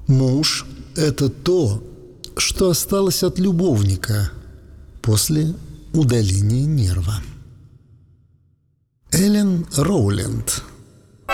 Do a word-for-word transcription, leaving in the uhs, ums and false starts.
Муж – это то, что осталось от любовника после удаления нерва. Эллен Роулинг.